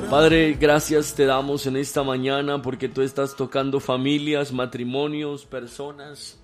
Padre, gracias te damos en esta mañana porque tú estás tocando familias, matrimonios, personas.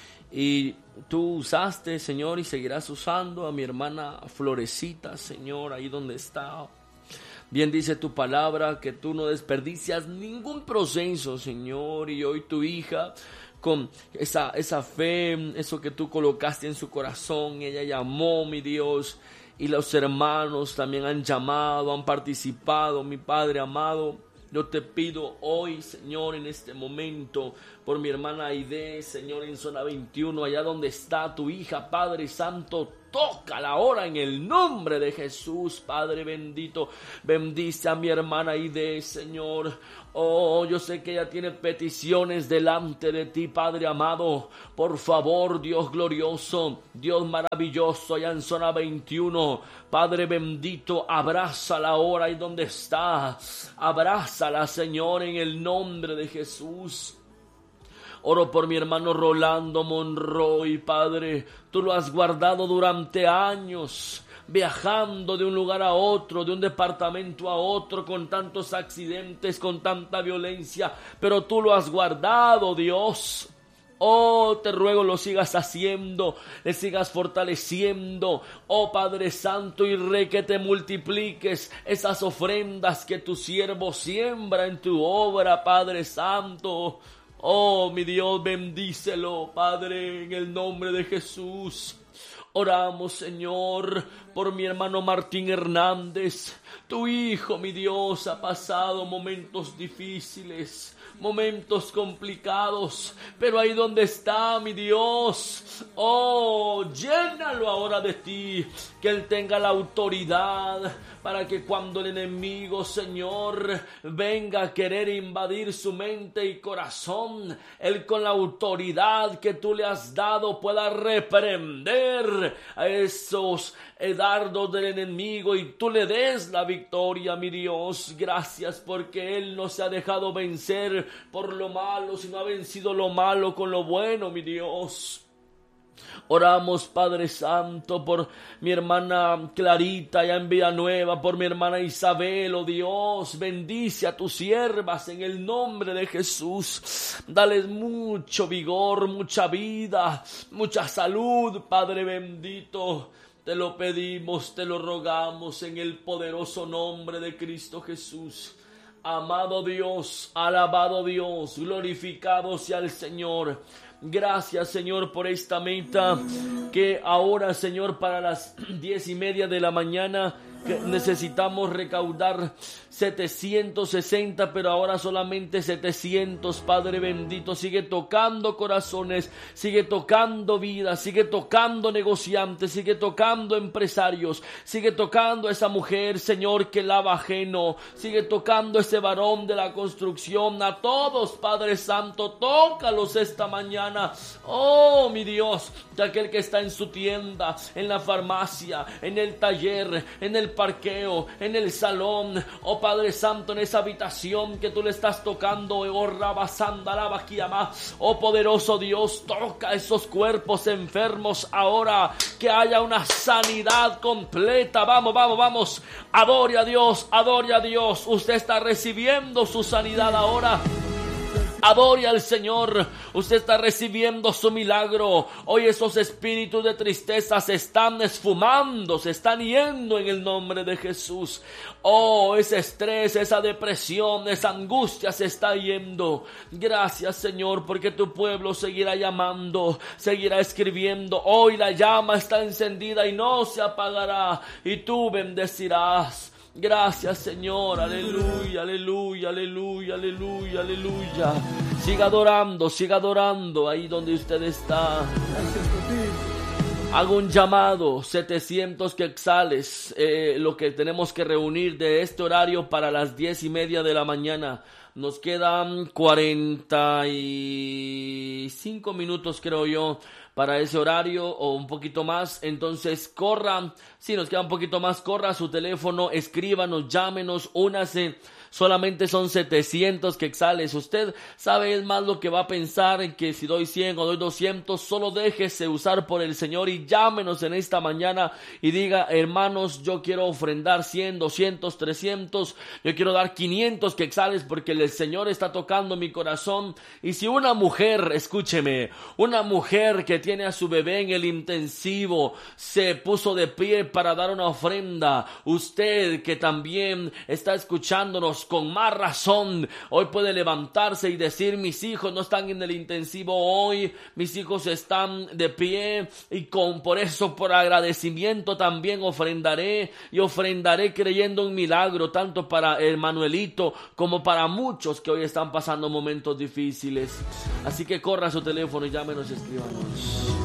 Y tú usaste, Señor, y seguirás usando a mi hermana Florecita, Señor, ahí donde está. Bien dice tu palabra que tú no desperdicias ningún proceso, Señor, y hoy tu hija, con esa fe, eso que tú colocaste en su corazón, ella llamó, mi Dios, y los hermanos también han llamado, han participado, mi Padre amado. Yo te pido hoy, Señor, en este momento, por mi hermana Aide, Señor, en zona 21, allá donde está tu hija, Padre Santo, tócala ahora en el nombre de Jesús, Padre bendito. Bendice a mi hermana Aide, Señor. Oh, yo sé que ella tiene peticiones delante de ti, Padre amado. Por favor, Dios glorioso, Dios maravilloso, allá en zona 21, Padre bendito, abrázala ahora ahí donde está. Abrázala, Señor, en el nombre de Jesús. Oro por mi hermano Rolando Monroy, Padre. Tú lo has guardado durante años, viajando de un lugar a otro, de un departamento a otro, con tantos accidentes, con tanta violencia. Pero tú lo has guardado, Dios. Oh, te ruego lo sigas haciendo, le sigas fortaleciendo, oh Padre Santo y Rey, que te multipliques esas ofrendas que tu siervo siembra en tu obra, Padre Santo. Oh, mi Dios, bendícelo, Padre, en el nombre de Jesús. Oramos, Señor, por mi hermano Martín Hernández. Tu hijo, mi Dios, ha pasado momentos difíciles, momentos complicados, pero ahí donde está, mi Dios, oh, llénalo ahora de ti, que él tenga la autoridad para que cuando el enemigo, Señor, venga a querer invadir su mente y corazón, él con la autoridad que tú le has dado pueda reprender a esos dardos del enemigo y tú le des la victoria, mi Dios. Gracias porque él no se ha dejado vencer por lo malo, sino ha vencido lo malo con lo bueno, mi Dios. Oramos, Padre Santo, por mi hermana Clarita allá en Villanueva, por mi hermana Isabel, oh Dios, bendice a tus siervas en el nombre de Jesús. Dales mucho vigor, mucha vida, mucha salud, Padre bendito. Te lo pedimos, te lo rogamos en el poderoso nombre de Cristo Jesús. Amado Dios, alabado Dios, glorificado sea el Señor. Gracias, Señor, por esta meta que ahora, Señor, para las 10:30 de la mañana que necesitamos recaudar 760, pero ahora solamente 700, Padre bendito. Sigue tocando corazones, sigue tocando vidas, sigue tocando negociantes, sigue tocando empresarios, sigue tocando a esa mujer, Señor, que lava ajeno, sigue tocando a ese varón de la construcción, a todos, Padre Santo, tócalos esta mañana. Oh, mi Dios, de aquel que está en su tienda, en la farmacia, en el taller, en el parqueo, en el salón, oh Padre Santo, en esa habitación que tú le estás tocando, oh poderoso Dios, toca esos cuerpos enfermos ahora, que haya una sanidad completa. Vamos, adore a Dios, usted está recibiendo su sanidad ahora. Adore al Señor, usted está recibiendo su milagro. Hoy esos espíritus de tristeza se están esfumando, se están yendo en el nombre de Jesús. Oh, ese estrés, esa depresión, esa angustia se está yendo. Gracias, Señor, porque tu pueblo seguirá llamando, seguirá escribiendo. Hoy la llama está encendida y no se apagará, y tú bendecirás. Gracias, Señor, aleluya, aleluya, aleluya, aleluya, aleluya. Siga adorando ahí donde usted está. Gracias por ti. Hago un llamado, 700 quetzales, lo que tenemos que reunir de este horario para las 10:30 de la mañana. Nos quedan 45 minutos, creo yo, para ese horario o un poquito más. Entonces corra, si nos queda un poquito más, corra a su teléfono, escríbanos, llámenos, únase. Solamente son 700 quetzales. Usted sabe, es más lo que va a pensar en que si doy 100 o doy 200, solo déjese usar por el Señor y llámenos en esta mañana y diga: hermanos, yo quiero ofrendar 100, 200, 300, yo quiero dar 500 quetzales porque el Señor está tocando mi corazón. Y si una mujer, escúcheme, una mujer que tiene a su bebé en el intensivo se puso de pie para dar una ofrenda, usted que también está escuchándonos, con más razón hoy puede levantarse y decir: mis hijos no están en el intensivo hoy, mis hijos están de pie, y por eso, por agradecimiento, también ofrendaré, y ofrendaré creyendo un milagro, tanto para el Manuelito como para muchos que hoy están pasando momentos difíciles. Así que corra a su teléfono y llámenos, escríbanos.